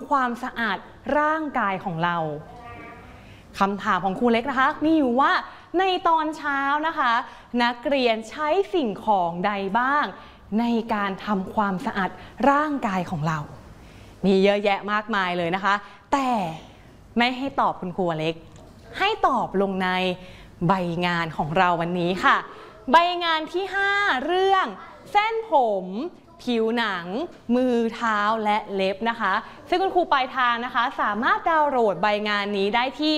ความสะอาดร่างกายของเราคำถามของครูเล็กนะคะมีอยู่ว่าในตอนเช้านะคะนักเรียนใช้สิ่งของใดบ้างในการทำความสะอาดร่างกายของเรามีเยอะแยะมากมายเลยนะคะแต่ไม่ให้ตอบคุณครูเล็กให้ตอบลงในใบงานของเราวันนี้ค่ะใบงานที่5เรื่องเส้นผมผิวหนังมือเท้าและเล็บนะคะซึ่งคุณครูปลายทางนะคะสามารถดาวน์โหลดใบงานนี้ได้ที่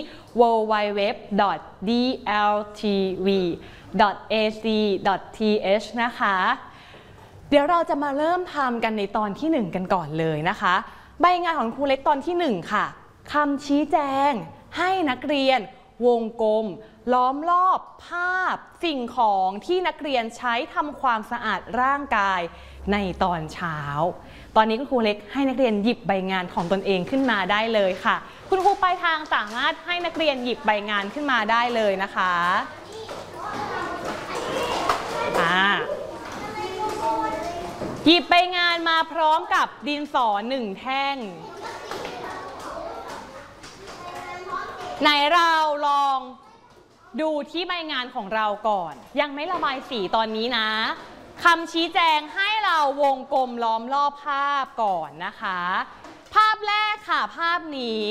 www.dltv.ac.th นะคะเดี๋ยวเราจะมาเริ่มทำกันในตอนที่1กันก่อนเลยนะคะใบงานของครูเล็กตอนที่1ค่ะคำชี้แจงให้นักเรียนวงกลมล้อมรอบภาพสิ่งของที่นักเรียนใช้ทำความสะอาดร่างกายในตอนเช้าตอนนี้คุณครูเล็กให้นักเรียนหยิบใบงานของตนเองขึ้นมาได้เลยค่ะคุณครูปลายทางสามารถให้นักเรียนหยิบใบงานขึ้นมาได้เลยนะคะหยิบใบงานมาพร้อมกับดินสอ1แท่งไหนเราลองดูที่ใบงานของเราก่อนยังไม่ระบายสีตอนนี้นะคำชี้แจงให้เราวงกลมล้อมรอบภาพก่อนนะคะภาพแรกค่ะภาพนี้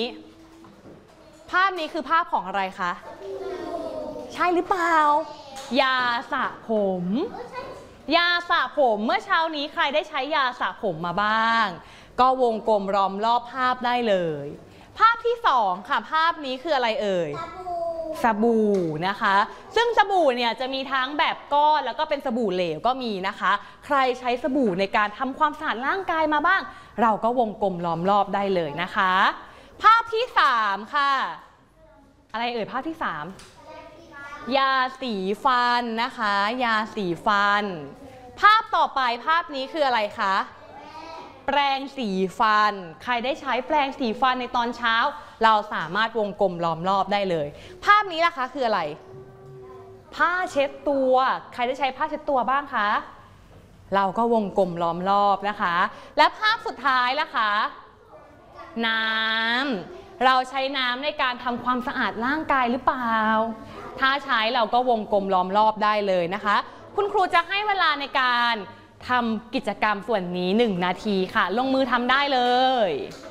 คือภาพของอะไรคะใช่หรือเปล่ายาสระผมยาสระผมเมื่อเช้านี้ใครได้ใช้ยาสระผมมาบ้างก็วงกลมล้อมรอบภาพได้เลยภาพที่2ค่ะภาพนี้คืออะไรเอ่ยสบู่นะคะซึ่งสบู่เนี่ยจะมีทั้งแบบก้อนแล้วก็เป็นสบู่เหลวก็มีนะคะใครใช้สบู่ในการทำความสะอาดร่างกายมาบ้างเราก็วงกลมล้อมรอบได้เลยนะคะภาพที่3ค่ะอะไรเอ่ยภาพที่3ยาสีฟันนะคะยาสีฟันภาพต่อไปภาพนี้คืออะไรคะแปรงสีฟันใครได้ใช้แปรงสีฟันในตอนเช้าเราสามารถวงกลมล้อมรอบได้เลยภาพนี้ล่ะคะคืออะไรผ้าเช็ดตัวใครได้ใช้ผ้าเช็ดตัวบ้างคะเราก็วงกลมล้อมรอบนะคะและภาพสุดท้ายล่ะคะน้ำเราใช้น้ำในการทำความสะอาดร่างกายหรือเปล่าถ้าใช้เราก็วงกลมล้อมรอบได้เลยนะคะคุณครูจะให้เวลาในการทำกิจกรรมส่วนนี้1 นาทีค่ะลงมือทำได้เลย